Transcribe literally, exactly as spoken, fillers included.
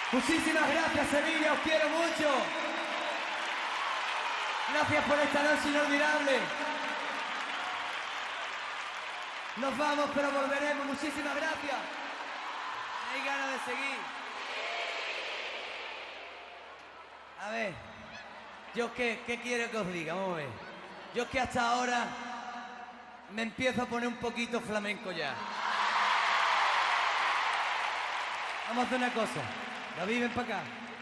Muchísimas gracias, Sevilla, os quiero mucho. Gracias por esta noche inolvidable. Nos vamos, pero volveremos. Muchísimas gracias. Hay ganas de seguir. A ver, yo qué, qué quiero que os diga, vamos a ver. Yo es que hasta ahora me empiezo a poner un poquito flamenco ya. Vamos a hacer una cosa. David, ven para acá.